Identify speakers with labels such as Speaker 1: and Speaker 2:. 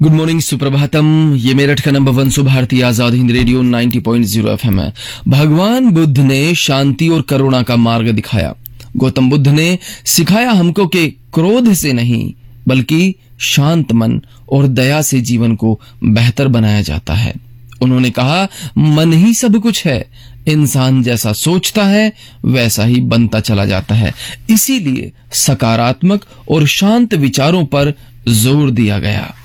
Speaker 1: Good morning, Suprabhatam. ये मेरठ का number 1 भारतीय आजाद हिंद रेडियो 90.0 FM है। भगवान बुद्ध ने शांति और करुणा का मार्ग दिखाया। गौतम बुद्ध ने सिखाया हमको कि क्रोध से नहीं बल्कि शांत मन और दया से जीवन को बेहतर बनाया जाता है। उन्होंने कहा, मन ही सब कुछ है, इंसान जैसा सोचता है वैसा ही बनता चला जाता है। इसीलिए सकारात्मक और शांत विचारों पर जोर दिया गया।